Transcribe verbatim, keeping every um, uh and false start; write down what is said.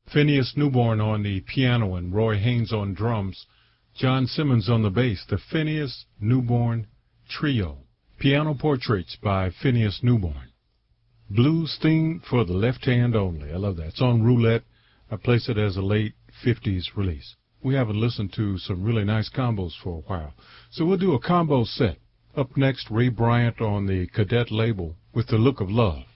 Phineas Newborn on the piano and Roy Haynes on drums. John Simmons on the bass. The Phineas Newborn Trio. Piano Portraits by Phineas Newborn. Blues Theme for the Left Hand Only. I love that. It's on Roulette. I place it as a late fifties release. We haven't listened to some really nice combos for a while, so we'll do a combo set. Up next, Ray Bryant on the Cadet label with The Look of Love.